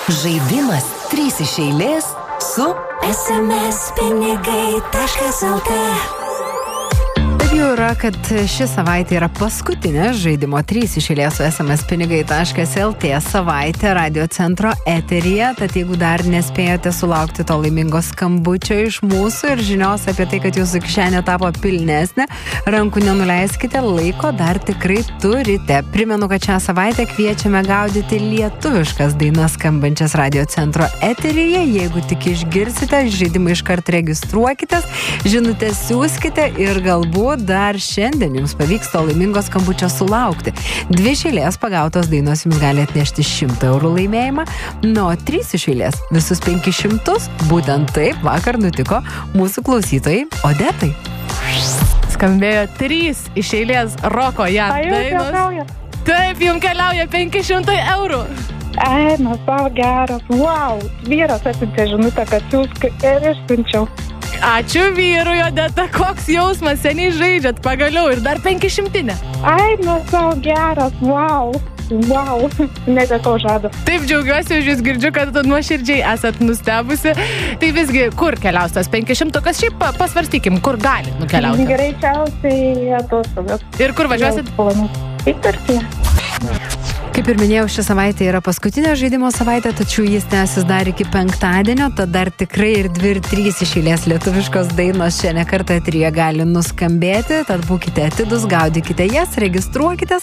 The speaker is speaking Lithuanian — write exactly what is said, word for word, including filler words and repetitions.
Žaidimas trys iš eilės su es em es pinigai taškas el tė. Jau yra, kad ši savaitė yra paskutinė žaidimo trys iš eilės su es em es pinigai taškas el tė savaitė Radio Centro eteryje, tad jeigu dar nespėjote sulaukti to laimingo skambučio iš mūsų ir žinios apie tai, kad jūsų kišenė tapo pilnesnė, rankų nenuleiskite, laiko dar tikrai turite. Primenu, kad šią savaitę kviečiame gaudyti lietuviškas dainas skambančias Radio Centro eteryje. Jeigu tik išgirsite, žaidimą iškart registruokitės, žinutės siųskite ir galbūt dar šiandien jums pavyks to laimingo skambučio sulaukti. Dvi iš eilės pagautos dainos jums gali atnešti šimtą eurų laimėjimą, nuo trys iš eilės visus penkis šimtus. Būtent taip vakar nutiko mūsų klausytojai Odetai. Skambėjo trys iš eilės roko Jan dainos. Taip, jums keliauja penki šimtai eurų. Ai, nu, savo geras, wow, vyras atsiuntė žinutę, kad siūsk ir išsiunčiau. Ačiū vyrui, Odeta, koks jausmas, seniai žaidžiat, pagaliau ir dar penki šimtinė. Ai, nu, savo geras, wow, wow, netekau žado. Taip, džiaugiuosi už jūs, girdžiu, kad nuoširdžiai esat nustebusi. Tai visgi, kur keliaus tas penki šimtukas? Šiaip pasvarstykim, kur gali nukeliauti. Greičiausiai atostogas. Ir kur važiuosit? Į Turkiją. Kaip ir minėjau, ši savaitė yra paskutinė žaidimo savaitė, tačiau jis tęsis dar iki penktadienio, tad dar tikrai ir dvi ir trys iš eilės lietuviškos dainos šiandien kartą eteryje gali nuskambėti, tad būkite atidus, gaudykite jas, registruokitės